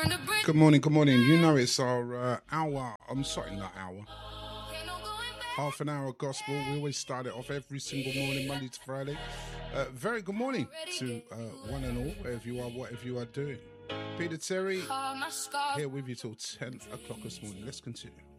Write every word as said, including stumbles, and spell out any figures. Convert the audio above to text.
Good morning, good morning. You know it's our uh, hour. I'm sorry, not hour. Half an hour of gospel. We always start it off every single morning, Monday to Friday. Uh, very good morning to uh, one and all, wherever you are, whatever you are doing. Peter Terry, here with you till ten o'clock this morning. Let's continue.